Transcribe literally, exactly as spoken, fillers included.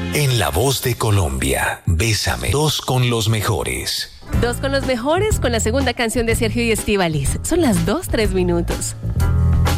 En La Voz de Colombia, Bésame, dos con los mejores. Dos con los mejores con la segunda canción de Sergio y Estíbaliz. Son las dos, tres minutos.